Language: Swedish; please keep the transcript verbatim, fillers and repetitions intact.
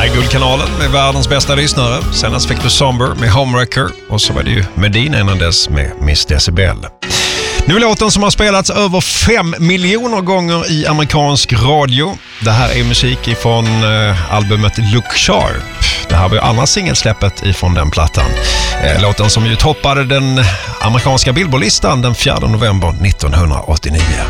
här är Guldkanalen med världens bästa lyssnare. Senast fick du Somber med Homewrecker och så var det ju Medina innan dess med Miss Decibel. Nu är låten som har spelats över fem miljoner gånger i amerikansk radio. Det här är musik ifrån eh, albumet Look Sharp. Det här var ju andra singelsläppet ifrån den plattan. Eh, låten som ju toppade den amerikanska Billboard-listan den fjärde november nittonhundraåttionio.